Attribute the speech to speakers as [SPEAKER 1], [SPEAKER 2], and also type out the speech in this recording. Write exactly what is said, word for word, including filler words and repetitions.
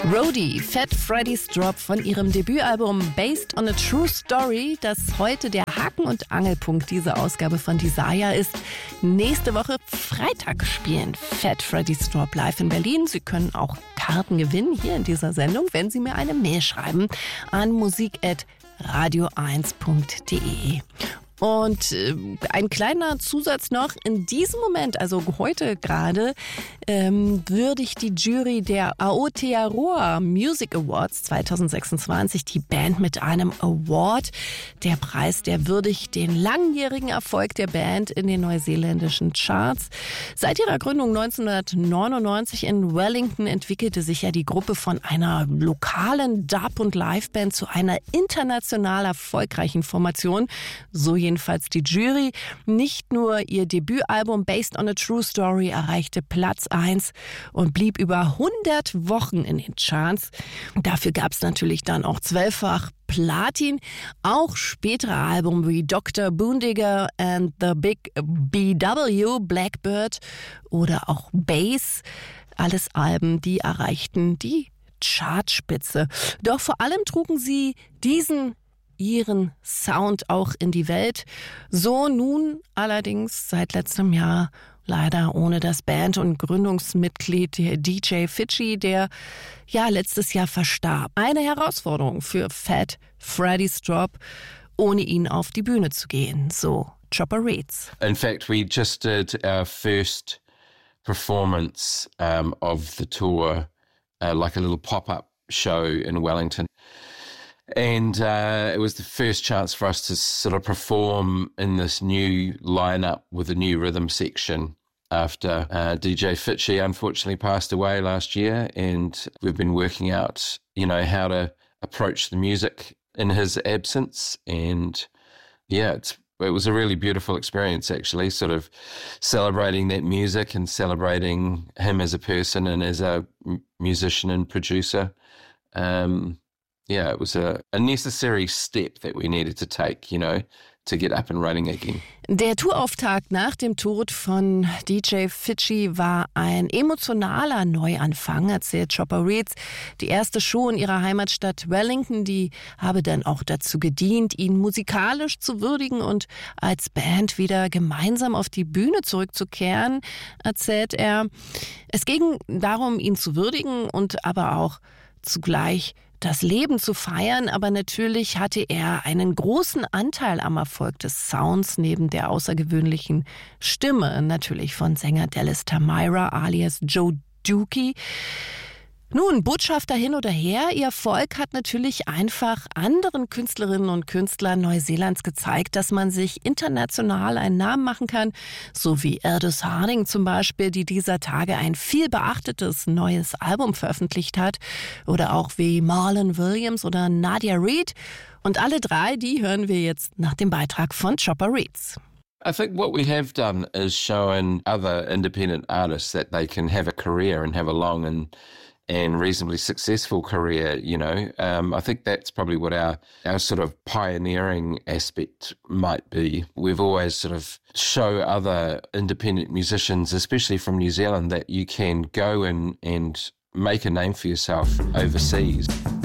[SPEAKER 1] Roadie, Fat Freddy's Drop von ihrem Debütalbum Based on a True Story, das heute der Haken- und Angelpunkt dieser Ausgabe von Desire ist. Nächste Woche Freitag spielen Fat Freddy's Drop live in Berlin. Sie können auch Karten gewinnen hier in dieser Sendung, wenn Sie mir eine Mail schreiben an musik at radio eins punkt de. Und äh, ein kleiner Zusatz noch, in diesem Moment, also heute gerade, ähm, würdigt die Jury der Aotearoa Music Awards zwanzig sechsundzwanzig die Band mit einem Award. Der Preis, der würdigt den langjährigen Erfolg der Band in den neuseeländischen Charts. Seit ihrer Gründung neunzehnhundertneunundneunzig in Wellington entwickelte sich ja die Gruppe von einer lokalen Dub- und Liveband zu einer international erfolgreichen Formation. So jedenfalls die Jury. Nicht nur ihr Debütalbum Based on a True Story erreichte Platz eins und blieb über hundert Wochen in den Charts. Dafür gab es natürlich dann auch zwölffach Platin. Auch spätere Alben wie Doktor Boondigger and the Big B W, Blackbird oder auch Bass. Alles Alben, die erreichten die Chartspitze. Doch vor allem trugen sie diesen ihren Sound auch in die Welt. So nun allerdings seit letztem Jahr leider ohne das Band- und Gründungsmitglied der D J Fidschi, der ja letztes Jahr verstarb. Eine Herausforderung für Fat Freddy's Drop, ohne ihn auf die Bühne zu gehen, so Chopper Reads.
[SPEAKER 2] In fact, we just did our first performance um, of the tour, uh, like a little pop-up show in Wellington. And uh, it was the first chance for us to sort of perform in this new lineup with a new rhythm section after uh, D J Fidschi unfortunately passed away last year. And we've been working out, you know, how to approach the music in his absence. And yeah, it's, it was a really beautiful experience, actually, sort of celebrating that music and celebrating him as a person and as a musician and producer. Um, Yeah, it was a, a necessary step that we needed to take, you know, to get up and running again.
[SPEAKER 1] Der Tourauftakt nach dem Tod von D J Fidschi war ein emotionaler Neuanfang, erzählt Chopper Reads. Die erste Show in ihrer Heimatstadt Wellington, die habe dann auch dazu gedient, ihn musikalisch zu würdigen und als Band wieder gemeinsam auf die Bühne zurückzukehren, erzählt er. Es ging darum, ihn zu würdigen und aber auch zugleich das Leben zu feiern, aber natürlich hatte er einen großen Anteil am Erfolg des Sounds neben der außergewöhnlichen Stimme, natürlich von Sänger Dallas Tamira alias Joe Dookie. Nun, Botschafter hin oder her, ihr Erfolg hat natürlich einfach anderen Künstlerinnen und Künstlern Neuseelands gezeigt, dass man sich international einen Namen machen kann, so wie Aldous Harding zum Beispiel, die dieser Tage ein viel beachtetes neues Album veröffentlicht hat, oder auch wie Marlon Williams oder Nadia Reid. Und alle drei, die hören wir jetzt nach dem Beitrag von Chopper Reads.
[SPEAKER 2] I think what we have done is shown other independent artists that they can have a career and have a long and and reasonably successful career, you know. Um, I think that's probably what our, our sort of pioneering aspect might be. We've always sort of show other independent musicians, especially from New Zealand, that you can go and, and make a name for yourself overseas.